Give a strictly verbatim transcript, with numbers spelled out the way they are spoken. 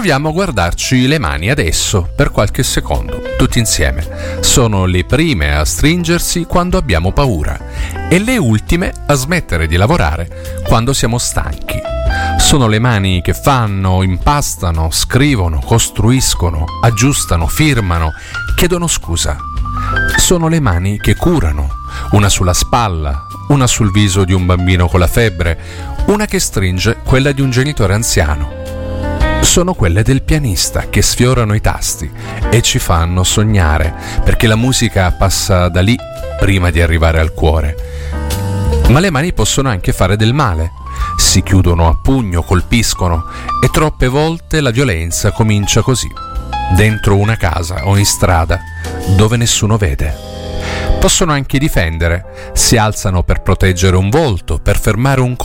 Proviamo a guardarci le mani adesso, per qualche secondo, tutti insieme. Sono le prime a stringersi quando abbiamo paura e le ultime a smettere di lavorare quando siamo stanchi. Sono le mani che fanno, impastano, scrivono, costruiscono, aggiustano, firmano, chiedono scusa. Sono le mani che curano, una sulla spalla, una sul viso di un bambino con la febbre, una che stringe quella di un genitore anziano. Sono quelle del pianista che sfiorano i tasti e ci fanno sognare, perché la musica passa da lì prima di arrivare al cuore. Ma le mani possono anche fare del male. Si chiudono a pugno, colpiscono e troppe volte la violenza comincia così, dentro una casa o in strada, dove nessuno vede. Possono anche difendere, si alzano per proteggere un volto, per fermare un